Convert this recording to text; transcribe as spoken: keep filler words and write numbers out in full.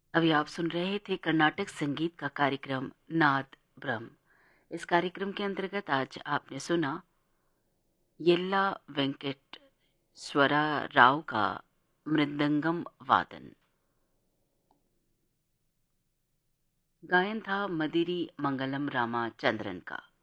अभी आप सुन रहे थे कर्नाटक संगीत का कार्यक्रम नाद ब्रह्म। इस कार्यक्रम के अंतर्गत आज आपने सुना येल्ला वेंकट स्वरा राव का मृदंगम वादन। गायन था मदिरी मंगलम रामा चंद्रन का।